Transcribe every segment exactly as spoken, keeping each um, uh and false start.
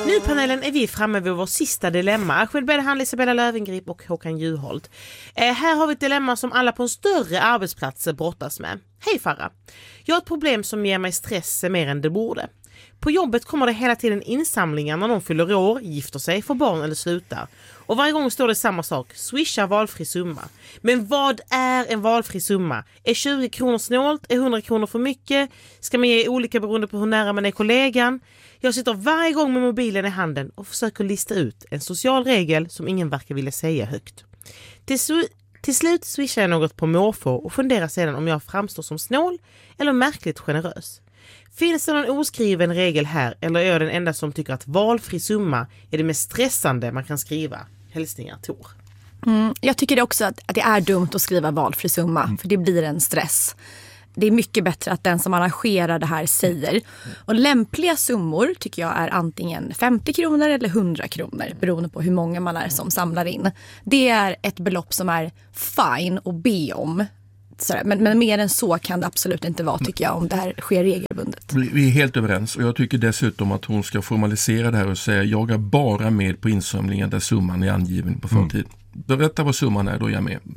Nu i panelen är vi framme vid vår sista dilemma. Ahmed Bedehan, Isabella Löwengrip och Håkan Juholt. Eh, här har vi ett dilemma som alla på en större arbetsplats brottas med. Hej Farah. Jag har ett problem som ger mig stress mer än det borde. På jobbet kommer det hela tiden insamlingar när någon fyller år, gifter sig, får barn eller slutar. Och varje gång står det samma sak. Swisha valfri summa. Men vad är en valfri summa? Är tjugo kronor snålt? Är hundra kronor för mycket? Ska man ge olika beroende på hur nära man är kollegan? Jag sitter varje gång med mobilen i handen och försöker lista ut en social regel som ingen verkar vilja säga högt. Till, slu- till slut swishar jag något på måfå och funderar sedan om jag framstår som snål eller märkligt generös. Finns det någon oskriven regel här eller är jag den enda som tycker att valfri summa är det mest stressande man kan skriva? Hälsningar Tor. Mm, jag tycker det också att, att det är dumt att skriva valfri summa mm. för det blir en stress. Det är mycket bättre att den som arrangerar det här säger. Och lämpliga summor tycker jag är antingen femtio kronor eller hundra kronor beroende på hur många man är som samlar in. Det är ett belopp som är fine att be om. Sådär. Men, men mer än så kan det absolut inte vara tycker jag om det här sker regelbundet. Vi är helt överens och jag tycker dessutom att hon ska formalisera det här och säga jag är bara med på insamlingen där summan är angiven på förtid. Mm. Berätta vad summan är, då är jag med.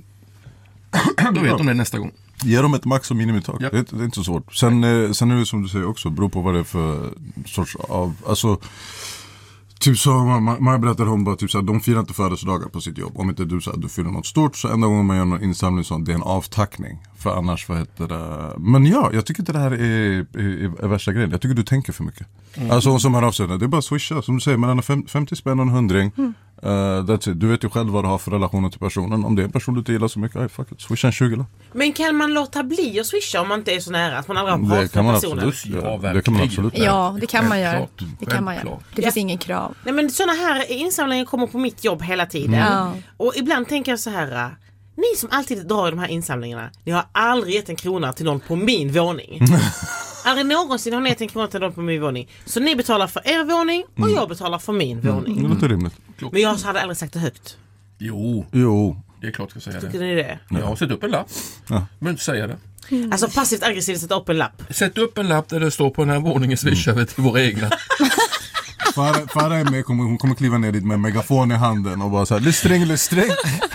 Då vet de det nästa gång. Ge dem ett max- och minimitak. Ja. Det, är, det är inte så svårt. Sen, eh, sen är det som du säger också, beror på vad det är för sorts av, alltså typ så, man, man berättade om bara typ så här, de firar inte födelsedagar på sitt jobb. Om inte du så här, du fyller något stort så enda gången man gör någon insamling så det är en avtackning. För annars, vad heter det? Men ja, jag tycker inte det här är, är, är värsta grejen. Jag tycker du tänker för mycket. Mm. Alltså som här avsändare, det är bara swisha. Som du säger, mellan femtio spänn och en hundring. Mm. Uh, that's it. Du vet ju själv vad du har för relationer till personen. Om det är en person du inte gillar så mycket, aj, fuck it. Swisha en tjugo då. Men kan man låta bli att swisha om man inte är så nära? Att man aldrig har pratat med personen? Absolut, ja, det kan man absolut göra. Ja, det kan man göra. Det kan man göra. Det finns ja. ingen krav. Nej, men sådana här insamlingar kommer på mitt jobb hela tiden. Mm. Och ibland tänker jag så här... Ni som alltid drar i de här insamlingarna, ni har aldrig gett en krona till någon på min våning. Aldrig någonsin har ni gett en krona till någon på min våning. Så ni betalar för er våning och mm. jag betalar för min mm. våning. Det låter rimligt. Men jag hade aldrig sagt det högt. Jo, jo. Det är klart jag ska säga Tycker det. ni det? Jag har sett upp en lapp. Ja. Men inte säga det. Mm. Alltså passivt aggressivt sätta upp en lapp. Sätt upp en lapp där det står på den här våningen swishar vi till våra egna. Farah är med, hon kommer kliva ner dit med en megafon i handen och bara så här, lystring, lystring.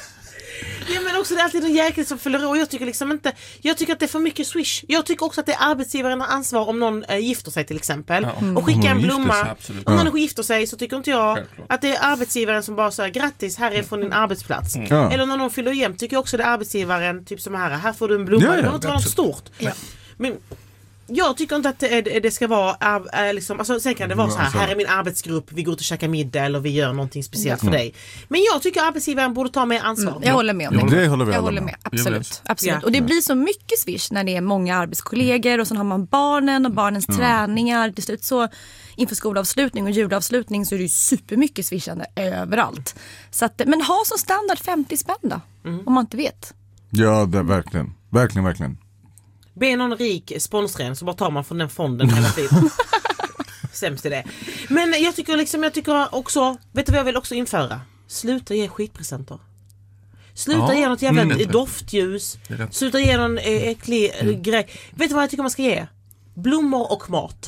Ja, men också det är alltid en jäkel som fyller år. Jag tycker liksom inte, jag tycker att det är för mycket swish. Jag tycker också att det är arbetsgivaren har ansvar om någon äh, gifter sig till exempel. Ja. Mm. Och skicka en blomma. Sig, om någon gifter sig så tycker inte jag Självklart. Att det är arbetsgivaren som bara säger grattis, här är från din arbetsplats. Mm. Ja. Eller när någon fyller igen tycker jag också det är arbetsgivaren typ som här, här får du en blomma. Ja, ja, det måste vara något stort. Ja. Men jag tycker inte att det, det ska vara äh, liksom, alltså, sen kan det vara så här, här är min arbetsgrupp, vi går ut och käkar middag eller vi gör någonting speciellt ja. för dig. Men jag tycker arbetsgivaren borde ta mer ansvar. Mm, jag håller med om det. det håller vi jag håller med, med. Absolut. absolut. Ja. Och det blir så mycket swish när det är många arbetskollegor och så har man barnen och barnens mm. träningar. Till slut så inför skolavslutning och julavslutning så är det ju supermycket swishande överallt. Så att, men ha som standard femtio spänn då, mm. om man inte vet. Ja, det är verkligen. Verkligen, verkligen. Be någon rik sponsren så bara tar man från den fonden hela tiden. Sämst är det. Men jag tycker liksom, jag tycker också, vet du vad jag vill också införa? Sluta ge skitpresenter. Sluta ja, ge något jävla mm, doftljus. Sluta ge någon äcklig mm. grej. Vet du vad jag tycker man ska ge? Blommor och mat.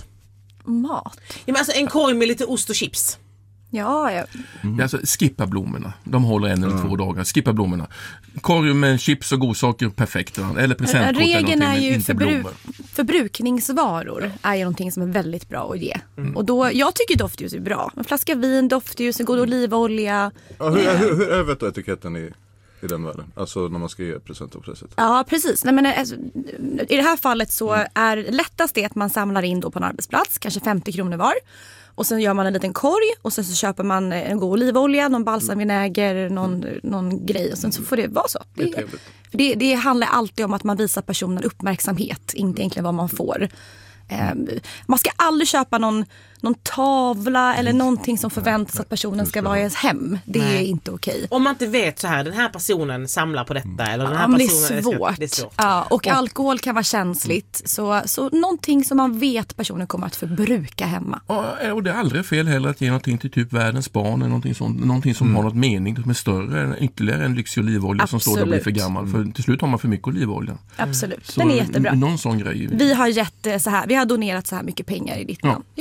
Mat? Ja, men alltså en korg med lite ost och chips. Ja, ja. Mm. Alltså, skippa blommorna. De håller en eller mm. två dagar. Skippa blommorna. Korg med chips och godsaker, perfekt. Eller presentkort. Regeln är ju förbru- förbrukningsvaror är ju någonting som är väldigt bra att ge. Mm. Och då, jag tycker doftljus är bra. En flaska vin, doftljus, en god olivolja. Ja, hur, hur, hur är vet du etiketten i, i den världen? Alltså när man ska ge presenter på det sättet. Ja, precis. Nej, men, alltså, i det här fallet så mm. är lättast det att man samlar in då på en arbetsplats. Kanske femtio kronor var. Och sen gör man en liten korg och sen så köper man en god olivolja, någon balsamvinäger, någon, någon grej och sen så får det vara så. Det, det, för det, det handlar alltid om att man visar personen uppmärksamhet, inte egentligen vad man får. Um, man ska aldrig köpa någon, någon tavla eller någonting som förväntas att personen ska vara i ens hem. Det Nej. är inte okej. Om man inte vet så här, den här personen samlar på detta eller den här ja, personen... Det är svårt. Det är svårt. Ja, och, och alkohol kan vara känsligt. Så, så någonting som man vet personen kommer att förbruka hemma. Ja, och det är aldrig fel heller att ge någonting till typ världens barn eller någonting, sånt, någonting som mm. har något mening som är större än ytterligare en lyxig olivolja Absolut. som står där och blir för gammal. För till slut har man för mycket olivolja. Absolut, så den är jättebra. Någon sån grej. Vi har gett så här, vi har donerat så här mycket pengar i ditt namn. Ja. Det är jättefint.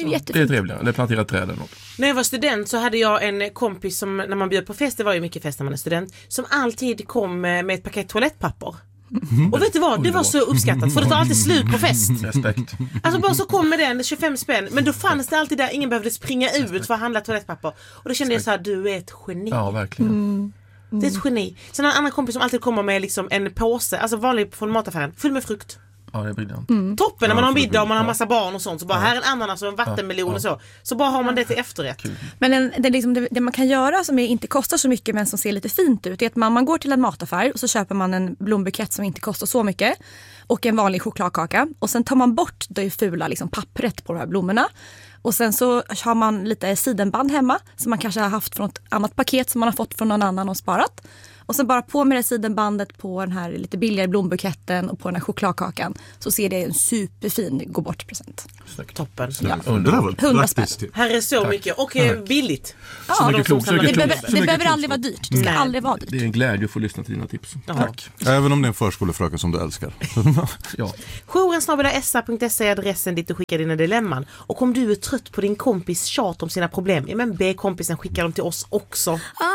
är trevligare. Eller plantera träden. När jag var student så hade jag en kompis som, när man bjöd på fest, det var ju mycket fest när man är student, som alltid kom med ett paket toalettpapper. Mm. Och vet du vad, det var så uppskattat för det tar alltid slut på fest. Respekt. Alltså bara så kom med den, tjugofem spänn. Men då fanns det alltid där, ingen behövde springa ut för att handla toalettpapper. Och då kände jag så här, du är ett geni. Ja, verkligen. Mm. Mm. Det är ett geni. Sen har en annan kompis som alltid kommer med liksom en påse, alltså vanlig från mataffären, full med frukt. Ja, det är briljant. Mm. Toppen när man ja, har middag och man har ja. massa barn och sånt. Så bara, ja. här är en ananas och en vattenmelon ja. och så. Så bara har man det till efterrätt. Kul. Men en, det, liksom, det, det man kan göra som är, inte kostar så mycket men som ser lite fint ut är att man, man går till en mataffär och så köper man en blombukett som inte kostar så mycket och en vanlig chokladkaka. Och sen tar man bort det fula liksom, pappret på de här blommorna. Och sen så har man lite sidenband hemma som man kanske har haft från ett annat paket som man har fått från någon annan och sparat. Och sen bara på med det sidenbandet på den här lite billigare blombuketten och på den här chokladkakan så ser det en superfin gå bort present. Toppen. Ja. hundra spänn. Här är så Tack. mycket och eh, billigt. Ja, så mycket klok, så mycket det behöver, så det mycket behöver klok. aldrig vara dyrt. Det ska Nej. aldrig vara dyrt. Det är en glädje att få lyssna till dina tips. Jaha. Tack. Även om det är en förskolefröken som du älskar. Ja. Jouren snabel-a s a punkt se är adressen dit du skickar dina dilemman. Och om du är trött på din kompis tjat om sina problem, ja men be kompisen skicka dem till oss också.